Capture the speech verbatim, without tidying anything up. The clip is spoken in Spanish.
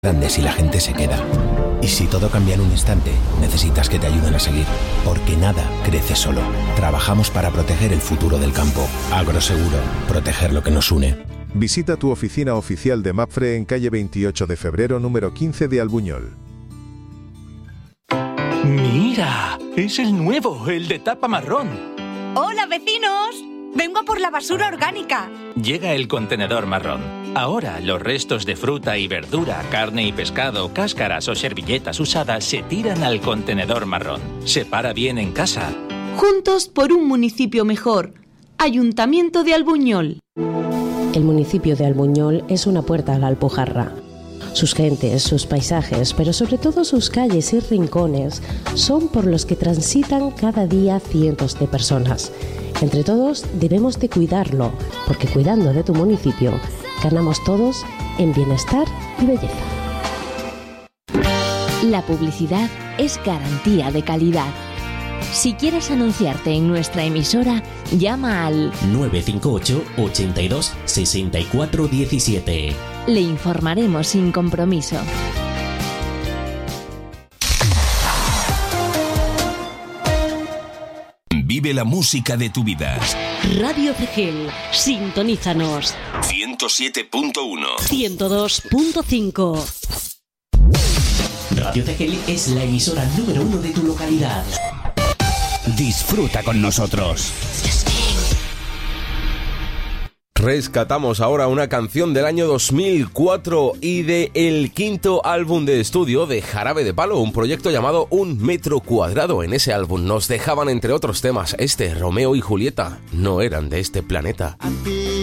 grandes y la gente se queda. Y si todo cambia en un instante, necesitas que te ayuden a seguir. Porque nada crece solo. Trabajamos para proteger el futuro del campo. Agroseguro, proteger lo que nos une. Visita tu oficina oficial de Mapfre en calle veintiocho de febrero, número quince de Albuñol. ¡Mira! ¡Es el nuevo, el de tapa marrón! ¡Hola, vecinos! ¡Vengo a por la basura orgánica! Llega el contenedor marrón. Ahora los restos de fruta y verdura, carne y pescado, cáscaras o servilletas usadas se tiran al contenedor marrón. Separa bien en casa. Juntos por un municipio mejor. Ayuntamiento de Albuñol. El municipio de Albuñol es una puerta a la Alpujarra. Sus gentes, sus paisajes, pero sobre todo sus calles y rincones son por los que transitan cada día cientos de personas. Entre todos debemos de cuidarlo, porque cuidando de tu municipio, ganamos todos en bienestar y belleza. La publicidad es garantía de calidad. Si quieres anunciarte en nuestra emisora, llama al nueve cinco ocho, ochenta y dos, sesenta y cuatro diecisiete. Le informaremos sin compromiso. Vive la música de tu vida. Radio Cegel, sintonízanos. ciento siete punto uno. ciento dos punto cinco. Radio Cegel es la emisora número uno de tu localidad. Disfruta con nosotros. Rescatamos ahora una canción del año dos mil cuatro y de el quinto álbum de estudio de Jarabe de Palo, un proyecto llamado Un Metro Cuadrado. En ese álbum nos dejaban, entre otros temas, este Romeo y Julieta no eran de este planeta.